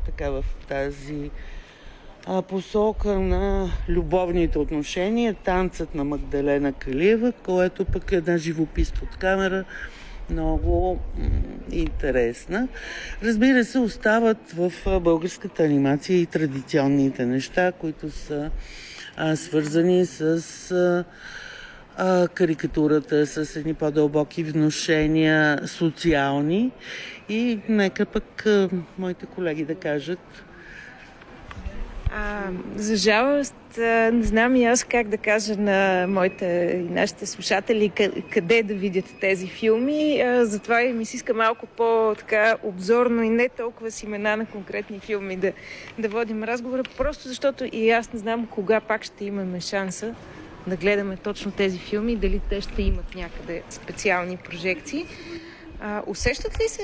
така в тази посока на любовните отношения. Танцът на Магдалена Калиева, което пък е една живопис под камера, много интересна. Разбира се, остават в българската анимация и традиционните неща, които са свързани с карикатурата, с едни по-дълбоки внушения, социални. И нека пък моите колеги да кажат. За жалост, не знам и аз как да кажа на моите и нашите слушатели къде да видят тези филми. Затова и ми се иска малко по-така обзорно и не толкова с имена на конкретни филми да водим разговора, просто защото и аз не знам кога пак ще имаме шанса да гледаме точно тези филми, дали те ще имат някъде специални прожекции. Усещат ли се